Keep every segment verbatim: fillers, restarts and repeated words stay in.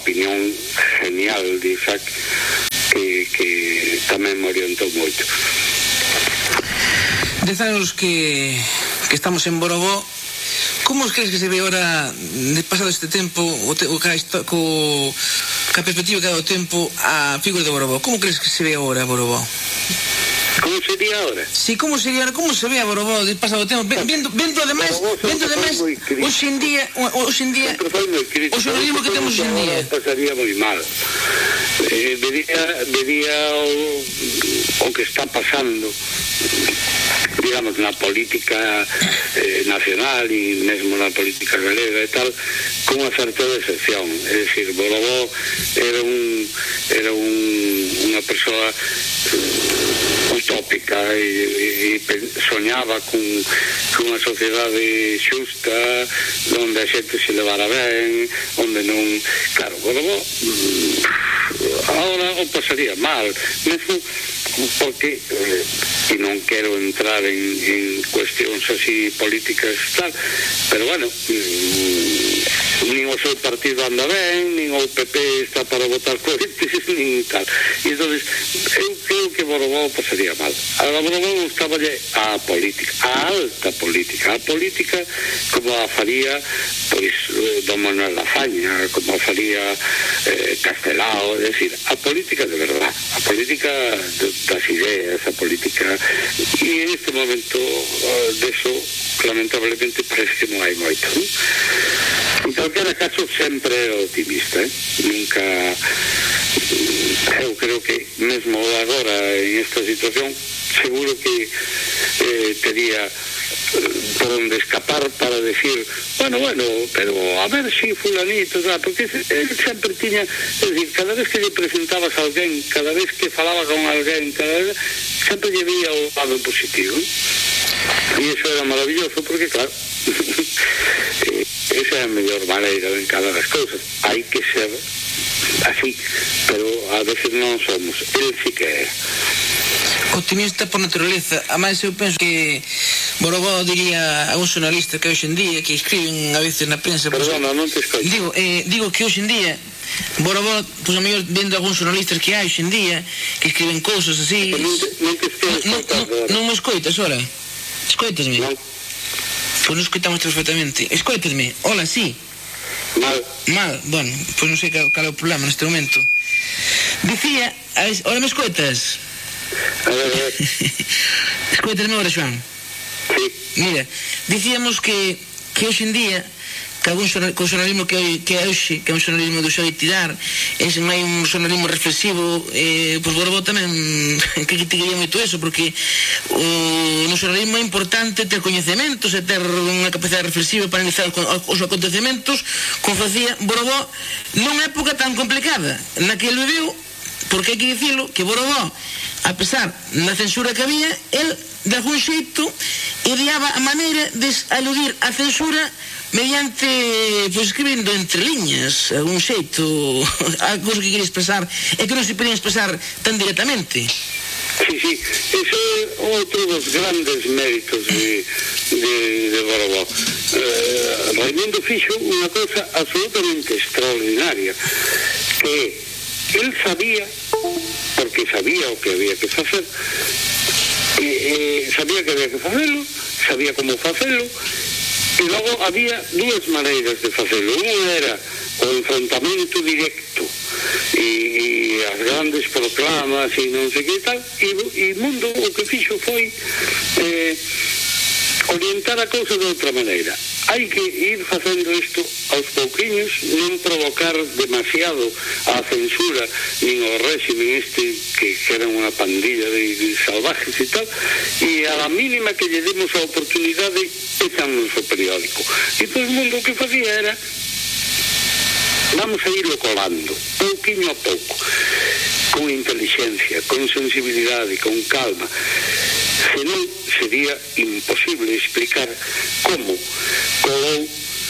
opinión genial de Isaac que, que tamén me orientou moito. Dez anos que, que estamos en Borobó, como crees que se ve ahora, de pasado este tempo, o, te, o ca, co, ca perspectiva que ha dado tempo a figura de Borobó? Como crees que se ve ahora Borobó? Como sería ahora? Sí, como sería ahora? Como se ve a Borobó de pasado tempo? Vendo, vendo además, vendo además, hoxe en día, hoxe en día, o xornalismo que temos hoxe en día. Pasaría moi mal. Eh, vería, vería o, o que está pasando, digamos, na política eh, nacional e mesmo na política galega e tal, con unha certa decepción. É dicir, Borobó era un era un, unha persoa uh, utópica e, e, e soñaba con, con unha sociedade xusta onde a xente se levara ben, onde non... Claro, Borobó ahora o pasaría mal, mesmo porque eh, e non quero entrar en, en cuestións así políticas tal, pero bueno, mm, nin o seu partido anda ben, nin o P P está para votar cohetes, nin tal, e entonces eu creo que Borobó pasaría mal. A Borobó gustaballe a política, a alta política, a política como a faría pois don Manuel Lafaña, como a faría eh, Castelao, é dicir, a política de verdad, a política de, das ideas, a política, e en este momento uh, de eso lamentablemente parece que non hai moito, ¿no? En calquera caso sempre é optimista, eh? Nunca, eu creo que mesmo agora en esta situación seguro que eh, tería por onde escapar para decir, bueno, bueno, pero a ver si fulanito, ¿sabes? Porque él sempre tiña, es decir, cada vez que lle presentabas a alguén, cada vez que falaba con alguén, cada vez, sempre lle veía o lado positivo, e iso era maravilloso porque, claro, esa é a mellor maneira de encarar as cousas. Hai que ser así, pero a veces non somos. El sí que é optimista por naturaleza. Además eu penso que Borobó diría a un xornalista que hoxe en día que escriben a veces na prensa, perdona, non te escoito. Digo, eh, digo que hoxe en día Borobó, pois a mellor vendo algúns xornalistas que hai hoxe en día que escriben cousas así. Non te, non te estou escoitando. Non me escoitas, ora? Escoitasme? Non. Pois non escoitamos perfectamente. Escoitasme? Hola, sí. Mal. Mal, bueno, pois non sei cal, cal é o problema neste momento. Dicía, a ver, ora me escoitas? A ver, a ver. Escoitasme agora, Joan? Sí. Mira, dicíamos que que hoxe en día que algún xornal, que o xornalismo que hai que hoxe, que é un xornalismo do xo de tirar, é non hai un xornalismo reflexivo, eh, pois Borobó tamén que criticaría moito eso, porque o, no xornalismo é importante ter coñecementos e ter unha capacidade reflexiva para analizar os, os acontecementos, como facía Borobó nunha época tan complicada na que ele viveu, porque hai que dicilo que Borobó, a pesar da censura que había, el de algún xeito ideaba a maneira de aludir a censura mediante, pois, escribindo entre liñas, algún xeito, algo que quería expresar e que non se podía expresar tan directamente. Sí, sí, ese é outro dos grandes méritos de, de, de Borobó. Eh, Raimundo fixo unha cousa absolutamente extraordinaria, que él sabía, porque sabía o que había que facer, eh, eh, sabía que había que facelo, sabía como facelo, e logo había dúas maneiras de facelo. Unha era o enfrontamento directo e, e as grandes proclamas e non sei que tal, e o mundo o que fixo foi eh, orientar a cousa de outra maneira. Hai que ir facendo isto aos pouquiños, non provocar demasiado a censura nin o régimen este que, que era unha pandilla de, de salvajes e tal, e a la mínima que lle demos a oportunidade echámonos o periódico. E todo o mundo o que facía era vamos a irlo colando pouquiño a pouco, con inteligencia, con sensibilidade, con calma. Senón sería imposible explicar como colou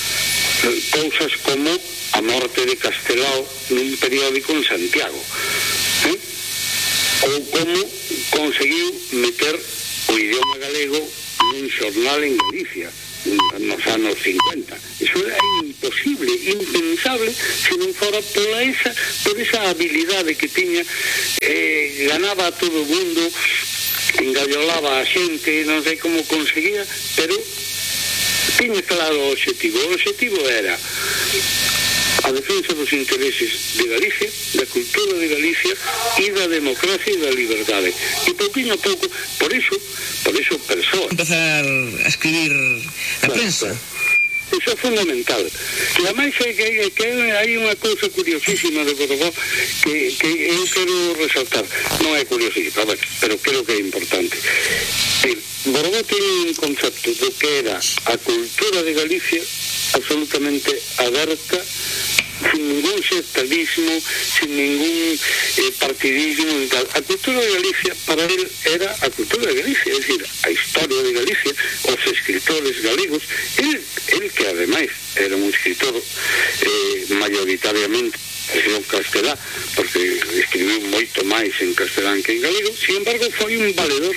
cousas como a morte de Castelao nun periódico en Santiago, ¿eh? Ou como conseguiu meter o idioma galego nun xornal en Galicia, nos anos cincuenta. Iso era imposible, impensable, se non fora por esa, por esa habilidade que tiña, eh, ganaba a todo o mundo, engallolaba a xente, non sei como conseguía, pero tiña claro o objetivo. O objetivo era a defensa dos intereses de Galicia, da cultura de Galicia e da democracia e da liberdade. E pouquinho a pouco, por iso, por iso persoa. Empezar a escribir a prensa. Iso é fundamental. E ademais é que, que hai unha cousa curiosísima de Borobó que, que eu quero resaltar. Non é curiosísima, bueno, pero creo que é importante. Borobó ten un concepto do que era a cultura de Galicia absolutamente aberta, sin ningún sectarismo, sin ningún eh, partidismo y tal. A cultura de Galicia para él era a cultura de Galicia, es decir, a historia de Galicia, os escritores galegos, él, él que ademais era un escritor eh, mayoritariamente en castelán, porque escribiu moito máis en castelán que en galego, sin embargo foi un valedor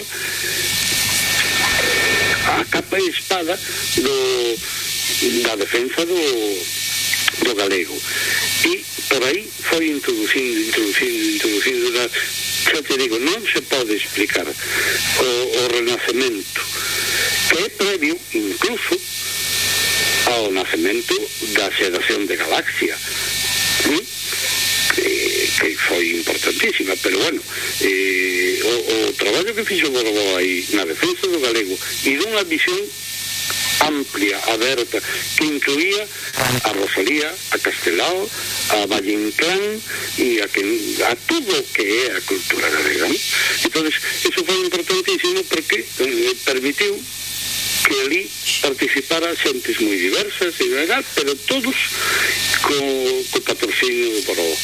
a capa e espada do, da defensa do do galego, e por aí foi introducindo, introducindo, introducindo da, xa te digo, non se pode explicar o, o renacemento, que é previo incluso ao nacemento da xeración de Galaxia, ¿sí? eh, que foi importantísima, pero bueno, eh, o, o traballo que fixo Borobó aí na defensa do galego e dunha visión amplia, aberta, que incluía a Rosalía, a Castelao, a Valle Inclán e a, que, a todo o que é a cultura galega, ¿no? Entonces, eso foi importantísimo porque eh, permitiu que ali participara xentes moi diversas e legal, pero todos co, co patrocinio do Borobó.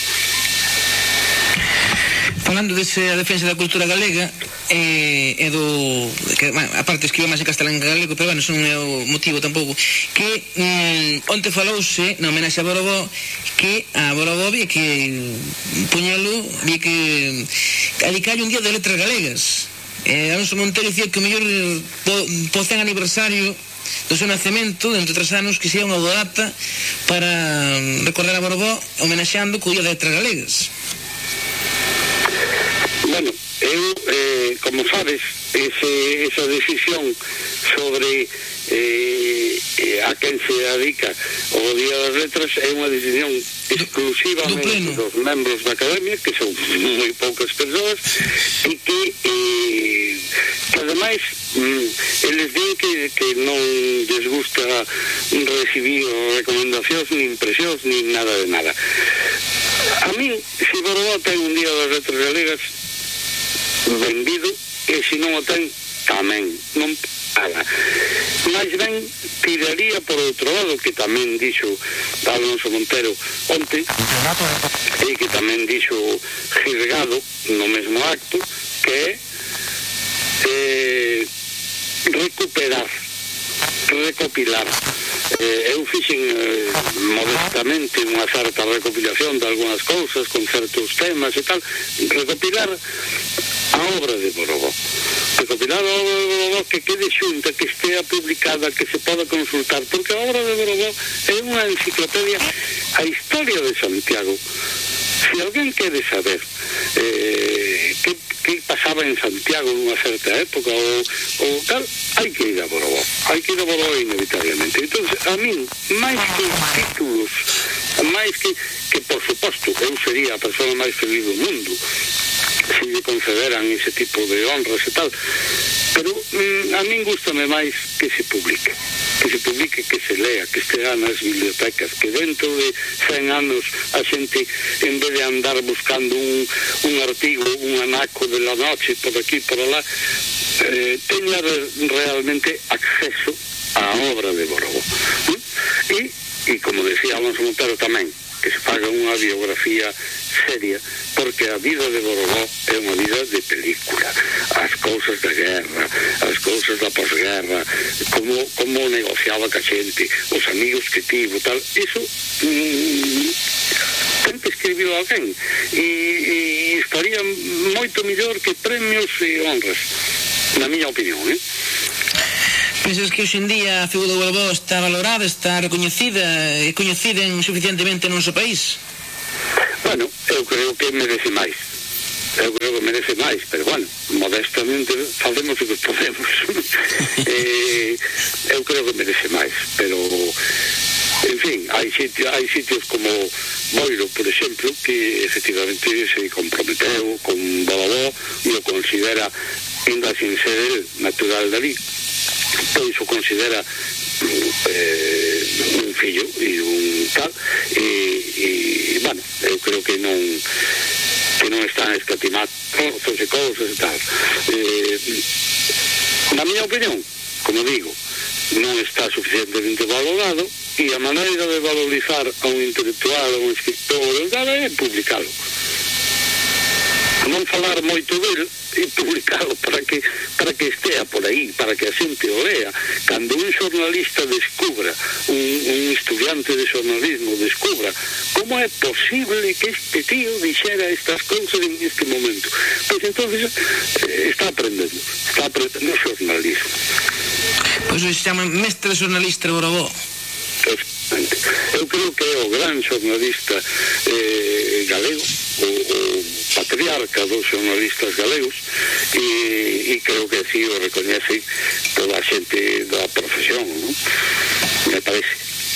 Falando desa defensa da cultura galega eh, e do que, bueno, aparte escribe máis en castelán que galego, pero bueno, non é o motivo tampouco, que mm, onte falouse na homenaxe a Borobó que a Borobó había que poñelo, había que dedicarlle un día de letras galegas. eh, Alonso Montero dicía que o mellor po, po cen aniversario do seu nacemento, dentro de tres anos, que sea unha data para recordar a Borobó homenaxeando co día de letras galegas. Bueno, eu, eh, como sabes, ese, esa decisión sobre eh, eh, a quen se dedica o Día das Letras é unha decisión exclusivamente do dos membros da Academia, que son moi poucas persoas, e que, eh, que ademais mm, eles din que, que non les gusta recibir recomendacións, ni impresións, ni nada de nada. A mí, se Borobó ten un Día das Letras Galegas, vendido, e se non o ten tamén, non paga. Mais ben tiraría por outro lado, que tamén dixo Alonso Montero onte, e que tamén dixo Girgado no mesmo acto, que é eh, recuperar, recopilar. Eh, eu fixen eh, modestamente unha certa recopilación de algunhas cousas con certos temas e tal, recopilar a obra de Borobó, recopilar a obra de Borobó, que quede xunta, que estea publicada, que se poda consultar, porque a obra de Borobó é unha enciclopedia, a historia de Santiago. Se alguén quere saber eh, que, que pasaba en Santiago nunha certa época ou, ou tal, hai que ir a Borobó, hai que ir a Borobó inevitablemente. Entón, a min, máis que títulos, máis que, que por suposto, eu sería a persona máis feliz do mundo se lle concederan ese tipo de honras e tal, pero mm, a min gustame máis que se publique, que se publique, que se lea, que estea nas bibliotecas, que dentro de cen anos a xente, en vez de andar buscando un, un artigo, un anaco de la noche por aquí, por alá, eh, teña re, realmente acceso á obra de Borobó. ¿Mm? E, e como decía Alonso Montero tamén, que se faga unha biografía seria, porque a vida de Borobó é unha vida de película. As cousas da guerra, as cousas da posguerra, como, como negociaba ca xente, os amigos que tivo, tal, iso mm, ten que escribir alguén, e, e estaría moito mellor que premios e honras, na miña opinión, eh? Pensas que hoxe en día a figura do Borbó está valorada, está recoñecida e coñecida en suficientemente no noso país? Bueno, eu creo que merece máis. Eu creo que merece máis, pero bueno, modestamente facemos o que podemos. eh, eu creo que merece máis, pero en fin, hai sitios, hai sitios como Boiro, por exemplo, que efectivamente se comprometeu con Borbó e o considera, ainda sin ser el natural dali, pois o considera eh, un fillo e un tal, e, e bueno, eu creo que non que non están escatimados cousas e cousas e tal. Eh, na miña opinión, como digo, non está suficientemente valorado, e a maneira de valorizar a un intelectual, a un escritor, é publicalo. Non falar moito dele e publicalo para que para que estea por aí, para que a xente o lea. Cando un xornalista descubra, un, un estudiante de xornalismo descubra como é posible que este tío dixera estas cousas en este momento, pois entonces eh, está aprendendo, está aprendendo xornalismo. Pois se chama mestre xornalista Borbó. Eu creo que é o gran xornalista eh, galego, o, o patriarca dos xornalistas galegos, e, e creo que así o recoñece toda a xente da profesión, ¿no? Me parece.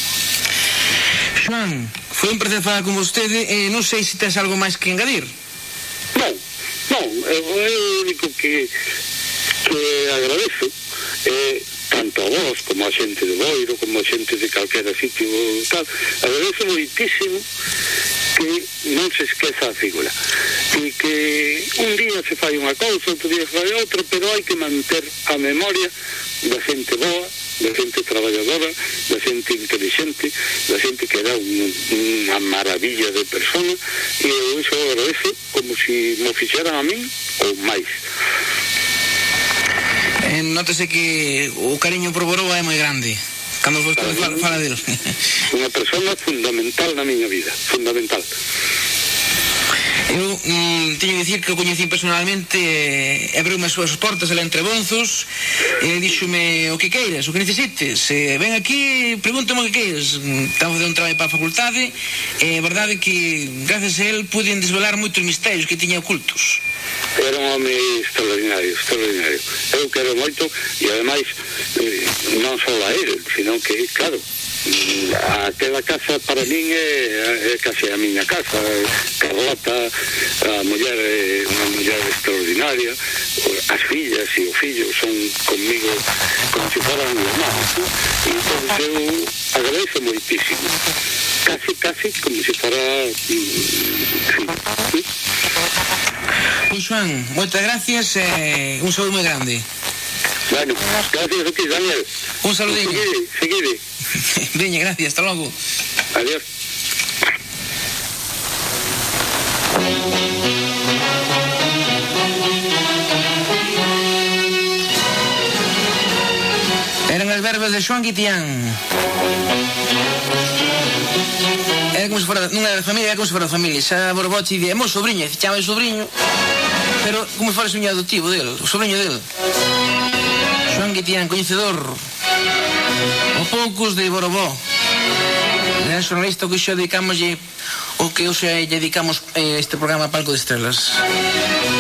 Xoan, foi un placer falar con vostede, e non sei se tes algo máis que engadir. Non, non, é o único que que agradezo é tanto a vos como a xente de Boiro, como a xente de calquera sitio tal, agradezo moitísimo que non se esqueza a figura, e que un día se fai unha cousa, outro día se fai outra, pero hai que manter a memoria da xente boa, da xente traballadora, da xente inteligente, da xente que era un, unha maravilla de persona, e eu iso agradezo como se me fixeran a min ou máis. Eh, nótese que o cariño por Borbó é moi grande cando vostede fala, fala del. Unha persona fundamental na miña vida, fundamental. Eu mm, teño que dicir que o coñecín personalmente, e abriu-me as súas portas alá entre bonzos, e díxome o que queiras, o que necesites, e ven aquí, pregúntame o que queiras. Estamos a fazer un traballo para a facultade, e é verdade que gracias a él puden desvelar moitos mistérios que tiña ocultos. Era un home extraordinario, extraordinario. Eu quero moito, e ademais eh, non só a él, sino que, claro, aquela casa para min é, é casi a miña casa. Carlota, a muller é unha muller extraordinaria, as fillas e o fillo son conmigo como se foran irmáns, ¿no? E entón eu agradezo moitísimo, casi, casi como se fora sí. Pois Xoan, moitas gracias e un saúdo moi grande. Bueno, gracias a ti, Daniel. Un saludinho. Seguide, seguide. Veña, gracias, hasta logo. Adiós. Eran as verbas de Xoan Guitián. Era como se fora, non era de familia, era como se fora de familia. Xa Borbó te día, mo sobrinho, chama de sobrinho, pero como se fora soñado adoptivo del, o sobrinho del. Xoan Guitián, coñecedor o poucos de Borbó. Era xornalista que xa dedicámoslle o que hoxe dedicamos eh, este programa Palco de Estrelas.